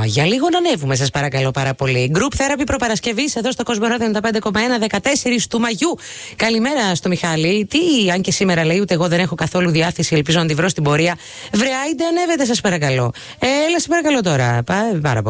Για λίγο να ανέβουμε, σας παρακαλώ πάρα πολύ. Group Therapy προπαρασκευής εδώ στο Κόσμο Ράδιο 95,1, 14 του Μαγιού. Καλημέρα στο Μιχάλη. Τι, αν και σήμερα λέει, ούτε εγώ δεν έχω καθόλου διάθεση, ελπίζω να τη βρω στην πορεία. Βρε, άιντε, ανέβετε, σας παρακαλώ. Έλα, σε παρακαλώ τώρα. Πάρα